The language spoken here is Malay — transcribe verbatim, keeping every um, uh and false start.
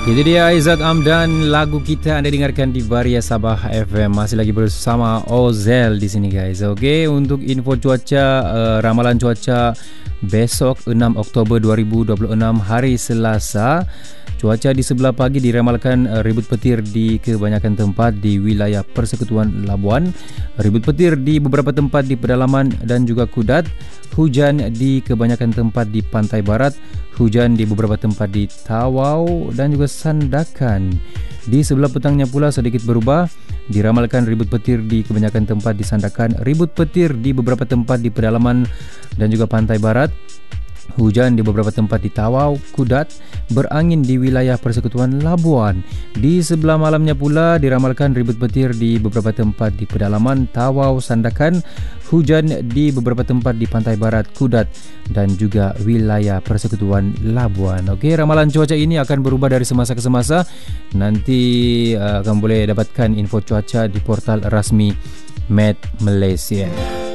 Itu dia Aizat Amdan, lagu kita anda dengarkan di Varia Sabah F M. Masih lagi bersama Ozel di sini guys. Okey, untuk info cuaca, uh, ramalan cuaca besok enam Oktober dua ribu dua puluh enam hari Selasa. Cuaca di sebelah pagi diramalkan uh, ribut petir di kebanyakan tempat di wilayah Persekutuan Labuan, ribut petir di beberapa tempat di pedalaman dan juga Kudat, hujan di kebanyakan tempat di pantai barat, hujan di beberapa tempat di Tawau dan juga Sandakan. Di sebelah petangnya pula sedikit berubah, diramalkan ribut petir di kebanyakan tempat di Sandakan, ribut petir di beberapa tempat di pedalaman dan juga pantai barat, hujan di beberapa tempat di Tawau, Kudat, berangin di wilayah Persekutuan Labuan. Di sebelah malamnya pula diramalkan ribut petir di beberapa tempat di pedalaman Tawau, Sandakan, hujan di beberapa tempat di pantai barat, Kudat dan juga wilayah Persekutuan Labuan. Okey, ramalan cuaca ini akan berubah dari semasa ke semasa. Nanti uh, akan boleh dapatkan info cuaca di portal rasmi Met Malaysia.